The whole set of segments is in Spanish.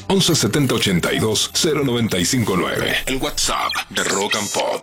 11 70 82 0959. El WhatsApp de Rock and Pop.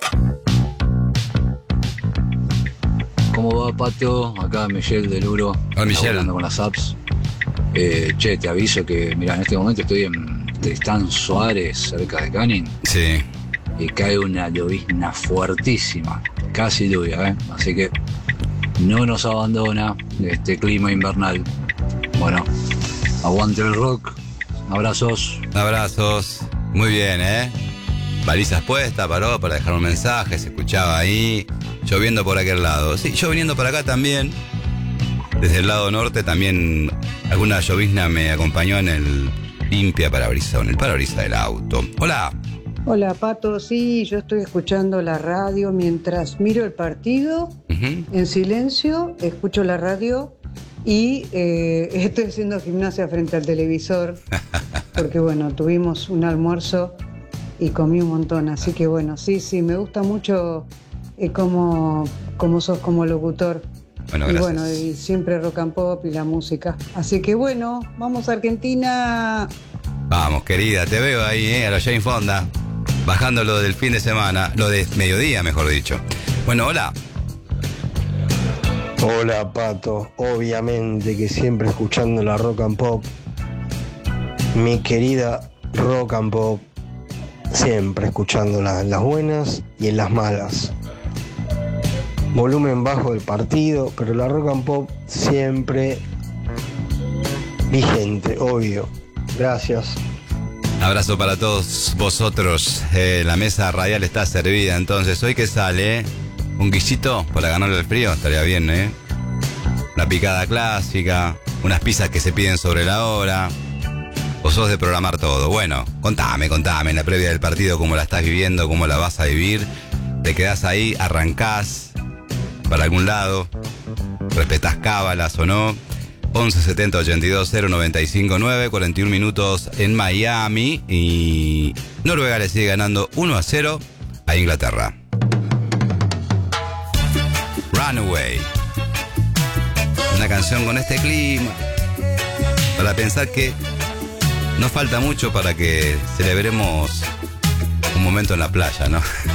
¿Cómo va, Pato? Acá Michelle del Uro. Hola, Michelle. Hablando con las apps. Che, te aviso que, mira, en este momento estoy en Tristán Suárez, cerca de Canning. Sí. Y cae una llovizna fuertísima. Casi lluvia, ¿eh? Así que no nos abandona este clima invernal. Bueno, aguante el rock. Abrazos. Abrazos. Muy bien, ¿eh? Balizas puestas, paró para dejar un mensaje, se escuchaba ahí. Lloviendo por aquel lado. Sí, yo viniendo para acá también. Desde el lado norte también alguna llovizna me acompañó en el limpia parabrisas, en el parabrisas del auto. Hola. Hola, Pato. Sí, yo estoy escuchando la radio mientras miro el partido. En silencio, escucho la radio y estoy haciendo gimnasia frente al televisor. Porque, bueno, tuvimos un almuerzo y comí un montón. Así que, bueno, sí, me gusta mucho cómo sos como locutor. Bueno, y gracias. bueno, y siempre rock and pop y la música. Así que bueno, vamos a Argentina. Vamos, querida, te veo ahí, a la Jane Fonda, bajando lo del fin de semana, lo de mediodía, mejor dicho. Bueno, hola. Hola, Pato. Obviamente que siempre escuchando la Rock and Pop. Mi querida Rock and Pop. Siempre escuchándola en las buenas y en las malas. Volumen bajo del partido, pero la Rock and Pop siempre vigente, obvio. Gracias. Abrazo para todos vosotros. La mesa radial está servida, entonces, ¿hoy qué sale? Un guisito para ganarle el frío, estaría bien, ¿eh? Una picada clásica, unas pizzas que se piden sobre la hora. ¿O sos de programar todo? Bueno, contame en la previa del partido cómo la estás viviendo, cómo la vas a vivir. Te quedás ahí, arrancás para algún lado, respetás cábalas o no. 11 70 82 095 9, 41 minutos en Miami y Noruega le sigue ganando 1-0 a Inglaterra. Runaway, una canción con este clima para pensar que no falta mucho para que celebremos un momento en la playa, ¿no?